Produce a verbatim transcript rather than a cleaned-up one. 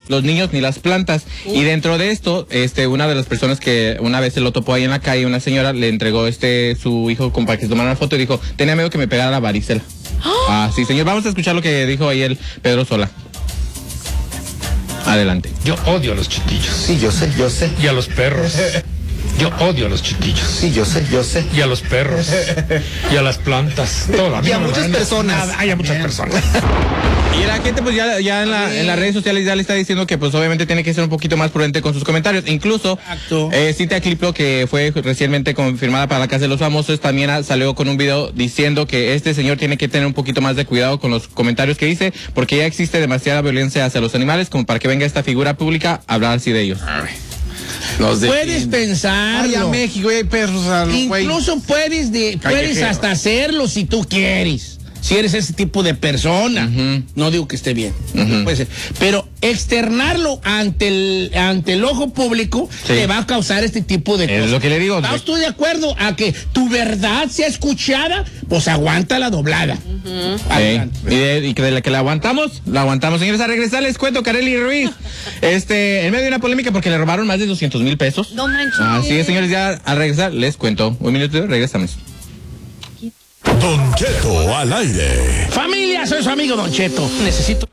los niños ni las plantas. Uh. Y dentro de esto, este, una de las personas que una vez se lo topó ahí en la calle, una señora le entregó este su hijo para que se tomara una foto y dijo, tenía miedo que me pegara la varicela. ¡Oh! Ah, sí, señor. Vamos a escuchar lo que dijo ahí el Pedro Sola. Adelante. Yo odio a los chiquillos. Sí, yo sé, yo sé. Y a los perros. Yo odio a los chiquillos. Sí, yo sé, yo sé. Y a los perros. Y a las plantas. Todo, y a muchas no personas. Nada, hay a muchas personas. Y la gente pues ya, ya en, la, en las redes sociales ya le está diciendo que pues obviamente tiene que ser un poquito más prudente con sus comentarios. Incluso eh, Cintia Cliplo, que fue recientemente confirmada para la Casa de los Famosos, también salió con un video diciendo que este señor tiene que tener un poquito más de cuidado con los comentarios que dice, porque ya existe demasiada violencia hacia los animales como para que venga esta figura pública a hablar así de ellos. Los puedes pensar a México hay perros al, incluso wey. puedes de, puedes hasta hacerlo si tú quieres, si eres ese tipo de persona. Uh-huh. No digo que esté bien, uh-huh. puede ser, pero externarlo ante el ante el ojo público sí. te va a causar este tipo de cosas. Es lo que le digo. ¿No estoy de acuerdo a que tu verdad sea escuchada? Pues aguanta la doblada. Uh-huh. Sí. Y, de, y que de la que la aguantamos, la aguantamos. Señores, a regresar les cuento, Kareli Ruiz, este, en medio de una polémica porque le robaron más de doscientos mil pesos. No manches. Así es, señores, ya al regresar les cuento. Un minuto, regresamos. Don Cheto al aire. Familia, soy su amigo Don Cheto. Necesito